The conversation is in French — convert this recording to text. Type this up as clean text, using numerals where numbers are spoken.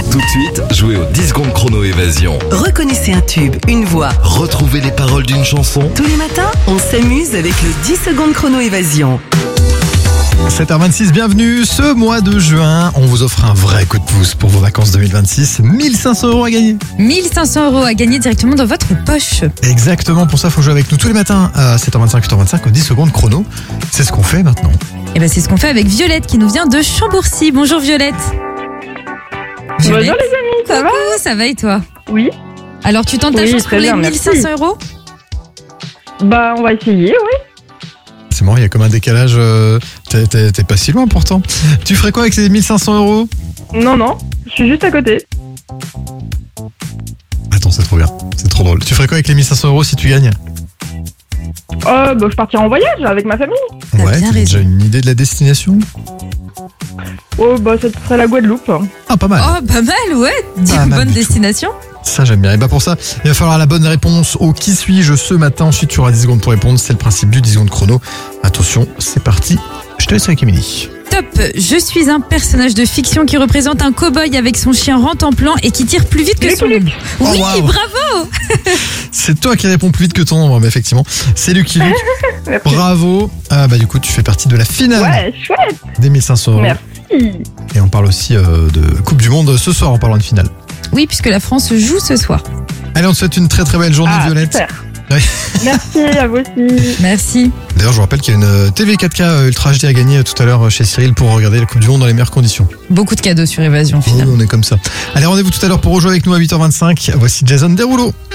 Tout de suite, jouez au 10 secondes chrono évasion. Reconnaissez un tube, une voix. Retrouvez les paroles d'une chanson. Tous les matins, on s'amuse avec le 10 secondes chrono évasion. 7h26, bienvenue. Ce mois de juin, on vous offre un vrai coup de pouce pour vos vacances 2026. 1500 € à gagner. 1500 € à gagner directement dans votre poche. Exactement, pour ça, il faut jouer avec nous tous les matins à 7h25, 8h25 au 10 secondes chrono. C'est ce qu'on fait maintenant. Et c'est ce qu'on fait avec Violette qui nous vient de Chambourcy. Bonjour Violette. Bonjour les amis, ça va? Coucou, ça va et toi? Oui. Alors tu tentes ta chance pour très les bien, 1500 merci. €? Bah on va essayer, oui. C'est marrant, il y a comme un décalage. T'es pas si loin pourtant. Tu ferais quoi avec ces 1500 €? Non, je suis juste à côté. Attends, c'est trop bien. C'est trop drôle. Tu ferais quoi avec les 1500 € si tu gagnes? Bah je partirai en voyage avec ma famille. T'as Ouais, bien t'as raison. déjà une idée de la destination? Oh bah ça serait la Guadeloupe. Ah, pas mal. Oh, pas mal, ouais. Pas mal Bonne du tout. destination. Ça j'aime bien. Et pour ça, il va falloir la bonne réponse au qui suis-je ce matin. Ensuite, tu auras 10 secondes pour répondre. C'est le principe du 10 secondes chrono. Attention, c'est parti. Je te laisse avec Émilie. Top. Je suis un personnage de fiction qui représente un cow-boy avec son chien Rantanplan et qui tire plus vite que son ombre. Oh, Oui, wow. bravo. C'est toi qui réponds plus vite que ton ombre, mais effectivement. C'est Lucky Luke. Merci. Bravo. Du coup, tu fais partie de la finale Ouais, chouette. des 1500 €. Merci. Et on parle aussi de Coupe du Monde ce soir en parlant de finale. Oui, puisque la France joue ce soir. Allez, on te souhaite une très très belle journée, Violette. Super. Ouais. Merci à vous aussi. Merci. D'ailleurs, je vous rappelle qu'il y a une TV 4K Ultra HD à gagner tout à l'heure chez Cyril pour regarder la Coupe du Monde dans les meilleures conditions. Beaucoup de cadeaux sur Évasion Oh, finalement. on est comme ça. Allez, rendez-vous tout à l'heure pour rejouer avec nous à 8h25. Voici Jason Derulo.